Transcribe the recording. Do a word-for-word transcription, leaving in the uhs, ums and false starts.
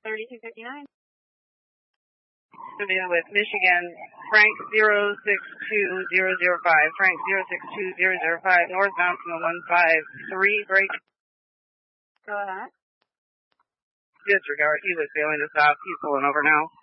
thirty-two fifty-nine. Cynthia with Michigan, Frank zero six two zero zero five, Frank zero six two zero zero five, northbound from the one five three break. Go ahead. Disregard, he was failing to stop, he's pulling over now.